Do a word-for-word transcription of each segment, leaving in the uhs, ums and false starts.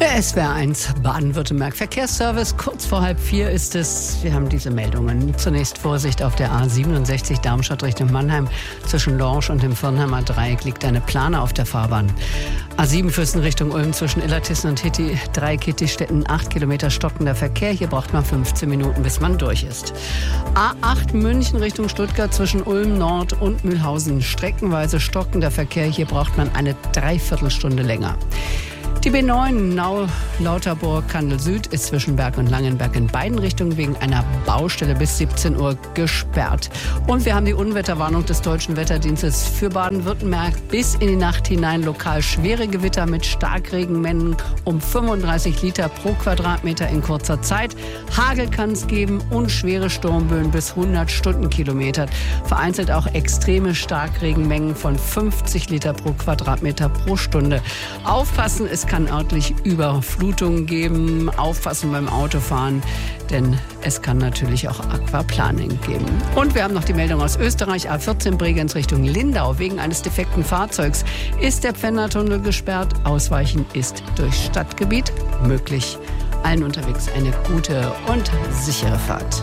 Der S W R eins Baden-Württemberg Verkehrsservice, kurz vor halb vier ist es. Wir haben diese Meldungen. Zunächst Vorsicht auf der A siebenundsechzig Darmstadt Richtung Mannheim. Zwischen Lorsch und dem Firnheimer Dreieck liegt eine Plane auf der Fahrbahn. A sieben Fürsten Richtung Ulm zwischen Illertissen und Hitti, drei Kittistetten, acht Kilometer stockender Verkehr. Hier braucht man fünfzehn Minuten, bis man durch ist. A acht München Richtung Stuttgart zwischen Ulm Nord und Mühlhausen. Streckenweise stockender Verkehr. Hier braucht man eine Dreiviertelstunde länger. Die B neun Nau-Lauterburg-Kandel Süd ist zwischen Berg und Langenberg in beiden Richtungen wegen einer Baustelle bis siebzehn Uhr gesperrt. Und wir haben die Unwetterwarnung des Deutschen Wetterdienstes für Baden-Württemberg. Bis in die Nacht hinein lokal schwere Gewitter mit Starkregenmengen um fünfunddreißig Liter pro Quadratmeter in kurzer Zeit. Hagel kann es geben und schwere Sturmböen bis hundert Stundenkilometer. Vereinzelt auch extreme Starkregenmengen von fünfzig Liter pro Quadratmeter pro Stunde. Aufpassen, es kann örtlich Überflutungen geben. Aufpassen beim Autofahren, denn es kann natürlich auch Aquaplaning geben. Und wir haben noch die Meldung aus Österreich. A vierzehn Bregenz Richtung Lindau. Wegen eines defekten Fahrzeugs ist der Pfändertunnel gesperrt. Ausweichen ist durch Stadtgebiet möglich. Allen unterwegs eine gute und sichere Fahrt.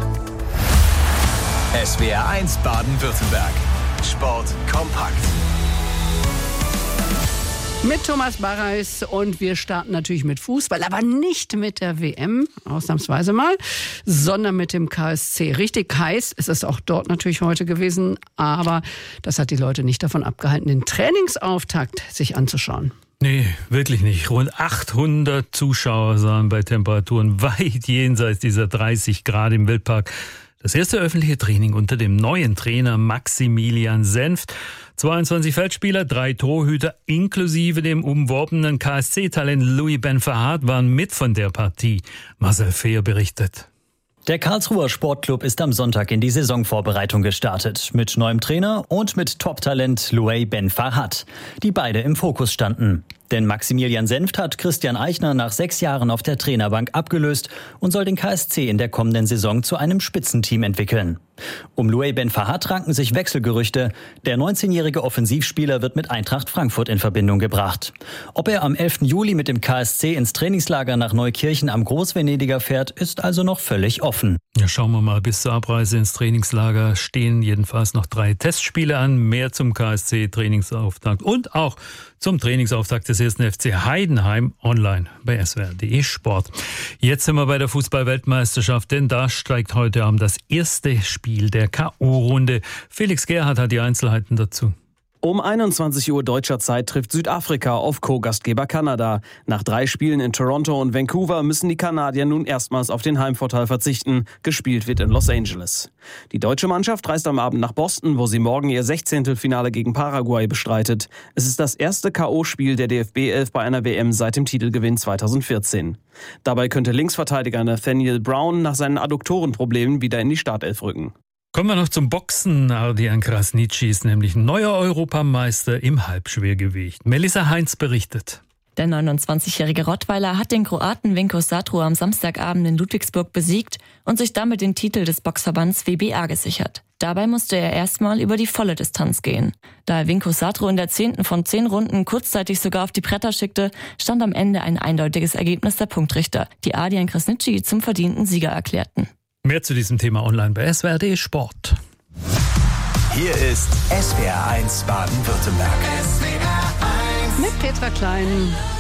S W R eins Baden-Württemberg. Sport kompakt. Mit Thomas Barreis und wir starten natürlich mit Fußball, aber nicht mit der W M, ausnahmsweise mal, sondern mit dem K S C. Richtig heiß ist es auch dort natürlich heute gewesen, aber das hat die Leute nicht davon abgehalten, den Trainingsauftakt sich anzuschauen. Nee, wirklich nicht. Rund achthundert Zuschauer sahen bei Temperaturen weit jenseits dieser dreißig Grad im Wildpark das erste öffentliche Training unter dem neuen Trainer Maximilian Senft. zweiundzwanzig Feldspieler, drei Torhüter inklusive dem umworbenen K S C-Talent Louis Ben Farhat waren mit von der Partie. Marcel Fehr berichtet. Der Karlsruher Sportclub ist am Sonntag in die Saisonvorbereitung gestartet. Mit neuem Trainer und mit Top-Talent Louis Ben Farhat, die beide im Fokus standen. Denn Maximilian Senft hat Christian Eichner nach sechs Jahren auf der Trainerbank abgelöst und soll den K S C in der kommenden Saison zu einem Spitzenteam entwickeln. Um Louis Ben Farhat ranken sich Wechselgerüchte. Der neunzehnjährige Offensivspieler wird mit Eintracht Frankfurt in Verbindung gebracht. Ob er am elften Juli mit dem K S C ins Trainingslager nach Neukirchen am Großvenediger fährt, ist also noch völlig offen. Ja, schauen wir mal, bis zur Abreise ins Trainingslager stehen jedenfalls noch drei Testspiele an. Mehr zum K S C-Trainingsauftakt und auch zum Trainingsauftakt des ersten F C Heidenheim online bei S W R punkt de Sport. Jetzt sind wir bei der Fußball-Weltmeisterschaft, denn da steigt heute Abend das erste Spiel der K O-Runde. Felix Gerhardt hat die Einzelheiten dazu. Um einundzwanzig Uhr deutscher Zeit trifft Südafrika auf Co-Gastgeber Kanada. Nach drei Spielen in Toronto und Vancouver müssen die Kanadier nun erstmals auf den Heimvorteil verzichten. Gespielt wird in Los Angeles. Die deutsche Mannschaft reist am Abend nach Boston, wo sie morgen ihr Sechzehntelfinale gegen Paraguay bestreitet. Es ist das erste K O-Spiel der D F B elf bei einer W M seit dem Titelgewinn zweitausendvierzehn. Dabei könnte Linksverteidiger Nathaniel Brown nach seinen Adduktorenproblemen wieder in die Startelf rücken. Kommen wir noch zum Boxen. Ardian Krasnitschi ist nämlich neuer Europameister im Halbschwergewicht. Melissa Heinz berichtet. Der neunundzwanzigjährige Rottweiler hat den Kroaten Vinko Satro am Samstagabend in Ludwigsburg besiegt und sich damit den Titel des Boxverbands W B A gesichert. Dabei musste er erstmal über die volle Distanz gehen. Da er Vinko Satro in der zehnten von zehn Runden kurzzeitig sogar auf die Bretter schickte, stand am Ende ein eindeutiges Ergebnis der Punktrichter, die Ardian Krasnitschi zum verdienten Sieger erklärten. Mehr zu diesem Thema online bei S W R punkt de Sport. Hier ist S W R eins Baden-Württemberg. Mit Petra Klein.